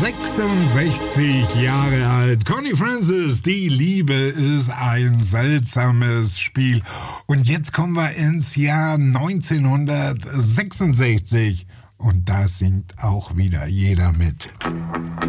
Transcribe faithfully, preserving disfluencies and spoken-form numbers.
sechsundsechzig Jahre alt. Connie Francis, die Liebe ist ein seltsames Spiel. Und jetzt kommen wir ins Jahr neunzehnhundertsechsundsechzig. Und da singt auch wieder jeder mit.